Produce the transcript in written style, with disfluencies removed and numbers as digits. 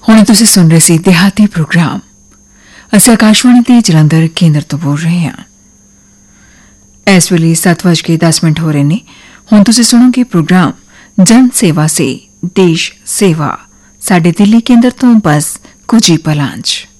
ਹੁਣੇ ਤੁਸੀਂ ਸੁਣ ਰਹੇ ਸੀ ਦਿਹਾਤੀ ਪ੍ਰੋਗਰਾਮ। ਅਸੀਂ ਆਕਾਸ਼ਵਾਣੀ ਦੇ ਜਲੰਧਰ ਕੇਂਦਰ ਤੋਂ ਬੋਲ ਰਹੇ ਹਾਂ। ਇਸ ਵੇਲੇ 7:10 ਹੋ ਰਹੇ ਨੇ। ਹੁਣ ਤੁਸੀਂ ਸੁਣੋਗੇ ਪ੍ਰੋਗਰਾਮ ਜਨ ਸੇਵਾ ਸੇ ਦੇਸ਼ ਸੇਵਾ, ਸਾਡੇ ਦਿੱਲੀ ਕੇਂਦਰ ਤੋਂ ਬਸ ਕੁਝ ਹੀ ਪਲਾਂ 'ਚ।